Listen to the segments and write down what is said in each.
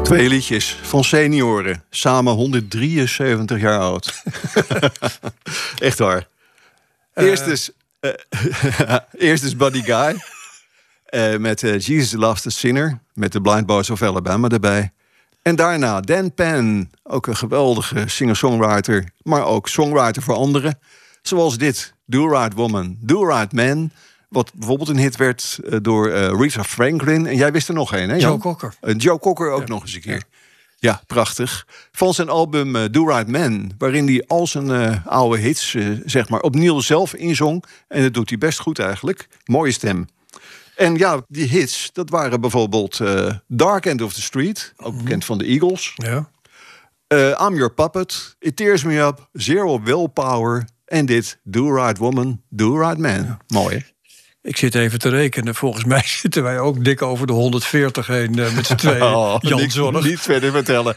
Twee liedjes van senioren, samen 173 jaar oud. Echt waar. Eerst is Buddy Guy met Jesus Loves the Sinner, met de Blind Boys of Alabama erbij. En daarna Dan Penn, ook een geweldige singer-songwriter, maar ook songwriter voor anderen. Zoals dit, Do Right Woman, Do Right Man, wat bijvoorbeeld een hit werd door Aretha Franklin. En jij wist er nog een, hè? Joe Cocker. Joe Cocker ook nog eens een keer. Ja, prachtig. Van zijn album Do Right Man, waarin hij al zijn oude hits zeg maar opnieuw zelf inzong. En dat doet hij best goed eigenlijk. Mooie stem. En ja, die hits, dat waren bijvoorbeeld Dark End of the Street, ook bekend van de Eagles. Ja. I'm Your Puppet, It Tears Me Up, Zero Willpower en dit Do Right Woman, Do Right Man. Ja. Mooi, hè? Ik zit even te rekenen. Volgens mij zitten wij ook dik over de 140 heen met z'n tweeën. Jan Zorg. Niet verder vertellen.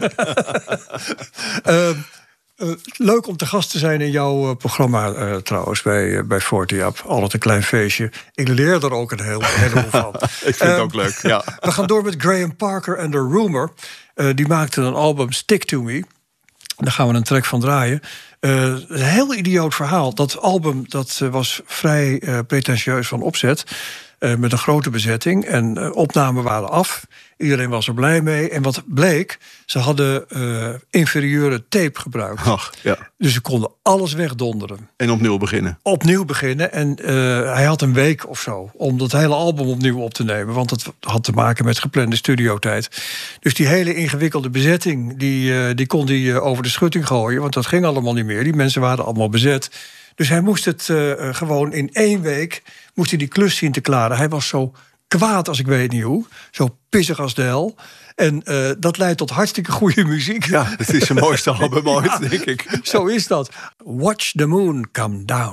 Leuk om te gast te zijn in jouw programma trouwens bij 40 Up. Altijd een klein feestje. Ik leer er ook een heleboel van. Ik vind het ook leuk, ja. We gaan door met Graham Parker en The Rumor. Die maakten een album Stick To Me. Daar gaan we een track van draaien. Een heel idioot verhaal. Dat album was vrij pretentieus van opzet. Met een grote bezetting. En opnamen waren af. Iedereen was er blij mee. En wat bleek, ze hadden inferieure tape gebruikt. Ach, ja. Dus ze konden alles wegdonderen. En opnieuw beginnen. En hij had een week of zo om dat hele album opnieuw op te nemen. Want het had te maken met geplande studiotijd. Dus die hele ingewikkelde bezetting, die kon hij over de schutting gooien. Want dat ging allemaal niet meer. Die mensen waren allemaal bezet. Dus hij moest het gewoon in 1 week moest hij die klus zien te klaren. Hij was zo kwaad als ik weet niet hoe. Zo pissig als de hel. En dat leidt tot hartstikke goede muziek. Ja, het is zijn mooiste album ooit, denk ik. Zo is dat. Watch the Moon Come Down.